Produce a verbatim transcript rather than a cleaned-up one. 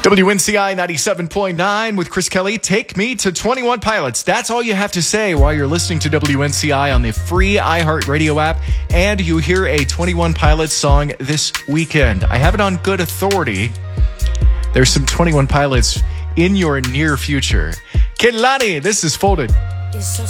W N C I ninety-seven point nine with Chris Kelly. Take me to twenty-one Pilots. That's all you have to say while you're listening to W N C I on the free iHeartRadio app. And you hear a twenty-one Pilots song this weekend. I have it on good authority. There's some twenty-one Pilots in your near future. Kehlani, this is Folded. It's so